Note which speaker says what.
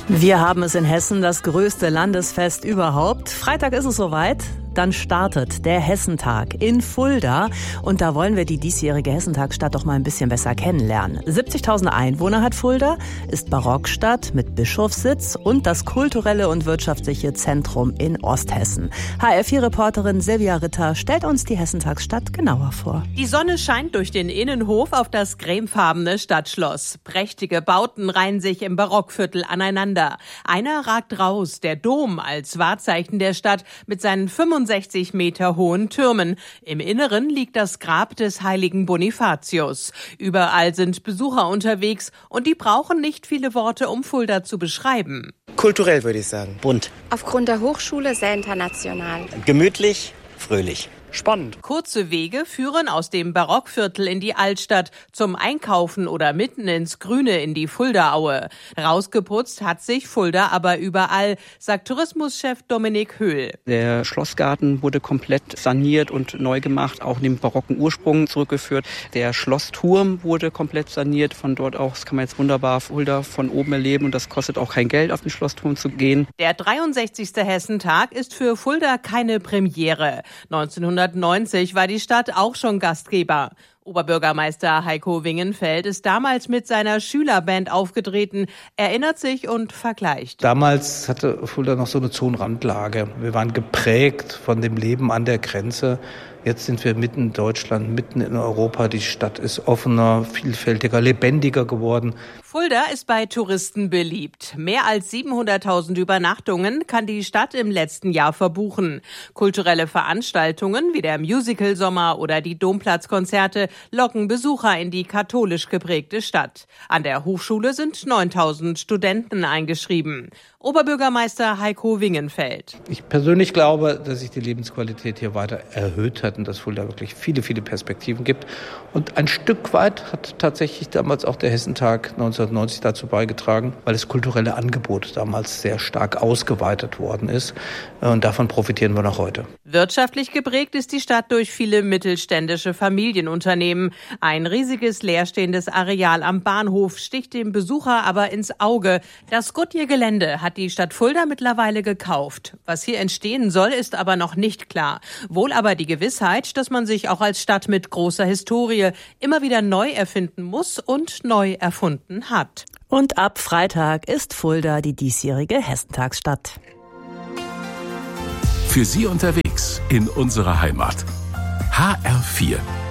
Speaker 1: Wir haben es in Hessen, das größte Landesfest überhaupt. Freitag ist es soweit. Dann startet der Hessentag in Fulda. Und da wollen wir die diesjährige Hessentagsstadt doch mal ein bisschen besser kennenlernen. 70.000 Einwohner hat Fulda, ist Barockstadt mit Bischofssitz und das kulturelle und wirtschaftliche Zentrum in Osthessen. HR4-Reporterin Silvia Ritter stellt uns die Hessentagsstadt genauer vor.
Speaker 2: Die Sonne scheint durch den Innenhof auf das cremefarbene Stadtschloss. Prächtige Bauten reihen sich im Barockviertel aneinander. Einer ragt raus, der Dom als Wahrzeichen der Stadt mit seinen 65 Meter hohen Türmen. Im Inneren liegt das Grab des heiligen Bonifatius. Überall sind Besucher unterwegs und die brauchen nicht viele Worte, um Fulda zu beschreiben.
Speaker 3: Kulturell würde ich sagen.
Speaker 4: Bunt.
Speaker 5: Aufgrund der Hochschule sehr international.
Speaker 4: Gemütlich, fröhlich.
Speaker 3: Spannend.
Speaker 2: Kurze Wege führen aus dem Barockviertel in die Altstadt, zum Einkaufen oder mitten ins Grüne in die Fuldaaue. Rausgeputzt hat sich Fulda aber überall, sagt Tourismuschef Dominik Höhl.
Speaker 6: Der Schlossgarten wurde komplett saniert und neu gemacht, auch den barocken Ursprung zurückgeführt. Der Schlossturm wurde komplett saniert, von dort aus kann man jetzt wunderbar Fulda von oben erleben und das kostet auch kein Geld, auf den Schlossturm zu gehen.
Speaker 2: Der 63. Hessentag ist für Fulda keine Premiere. 1990 war die Stadt auch schon Gastgeber. Oberbürgermeister Heiko Wingenfeld ist damals mit seiner Schülerband aufgetreten, erinnert sich und vergleicht.
Speaker 7: Damals hatte Fulda noch so eine Zonenrandlage. Wir waren geprägt von dem Leben an der Grenze. Jetzt sind wir mitten in Deutschland, mitten in Europa. Die Stadt ist offener, vielfältiger, lebendiger geworden.
Speaker 2: Fulda ist bei Touristen beliebt. Mehr als 700.000 Übernachtungen kann die Stadt im letzten Jahr verbuchen. Kulturelle Veranstaltungen wie der Musical-Sommer oder die Domplatzkonzerte locken Besucher in die katholisch geprägte Stadt. An der Hochschule sind 9.000 Studenten eingeschrieben. Oberbürgermeister Heiko Wingenfeld.
Speaker 7: Ich persönlich glaube, dass sich die Lebensqualität hier weiter erhöht hat und dass Fulda wirklich viele, viele Perspektiven gibt. Und ein Stück weit hat tatsächlich damals auch der Hessentag 1990 dazu beigetragen, weil das kulturelle Angebot damals sehr stark ausgeweitet worden ist. Und davon profitieren wir noch heute.
Speaker 2: Wirtschaftlich geprägt ist die Stadt durch viele mittelständische Familienunternehmen. Ein riesiges leerstehendes Areal am Bahnhof sticht dem Besucher aber ins Auge. Das Goodyear-Gelände hat die Stadt Fulda mittlerweile gekauft. Was hier entstehen soll, ist aber noch nicht klar. Wohl aber die Gewissheit, dass man sich auch als Stadt mit großer Historie immer wieder neu erfinden muss und neu erfunden hat.
Speaker 1: Und ab Freitag ist Fulda die diesjährige Hessentagsstadt.
Speaker 8: Für Sie unterwegs in unserer Heimat. HR4